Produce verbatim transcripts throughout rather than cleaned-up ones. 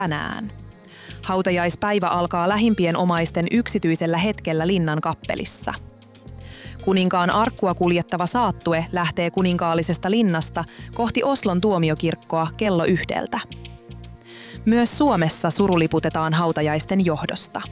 tänään. Hautajaispäivä alkaa lähimpien omaisten yksityisellä hetkellä linnan kappelissa. Kuninkaan arkkua kuljettava saattue lähtee kuninkaallisesta linnasta kohti Oslon tuomiokirkkoa kello yhdeltä. Myös Suomessa suruliputetaan hautajaisten johdosta.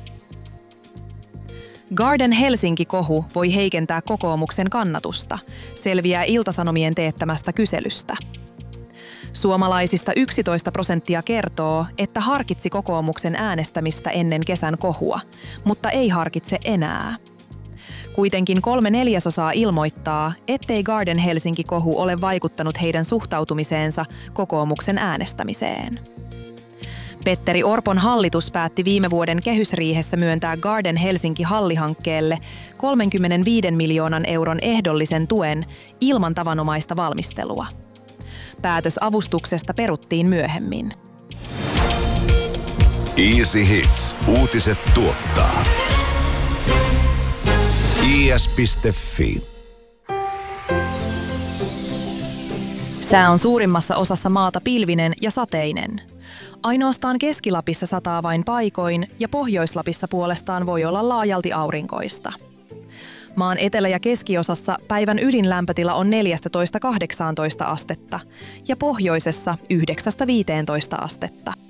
Garden Helsinki-kohu voi heikentää kokoomuksen kannatusta, selviää Ilta-Sanomien teettämästä kyselystä. Suomalaisista yksitoista prosenttia kertoo, että harkitsi kokoomuksen äänestämistä ennen kesän kohua, mutta ei harkitse enää. Kuitenkin kolme neljäsosaa ilmoittaa, ettei Garden Helsinki-kohu ole vaikuttanut heidän suhtautumiseensa kokoomuksen äänestämiseen. Petteri Orpon hallitus päätti viime vuoden kehysriihessä myöntää Garden Helsinki-hallihankkeelle kolmekymmentäviisi miljoonan euron ehdollisen tuen ilman tavanomaista valmistelua. Päätös avustuksesta peruttiin myöhemmin. Easy Hits. Uutiset tuottaa. i s piste f i. Sää on suurimmassa osassa maata pilvinen ja sateinen. Ainoastaan Keski-Lapissa sataa vain paikoin ja Pohjois-Lapissa puolestaan voi olla laajalti aurinkoista. Maan etelä- ja keskiosassa päivän ydinlämpötila on neljätoista kahdeksantoista astetta ja pohjoisessa yhdeksästä viiteentoista astetta.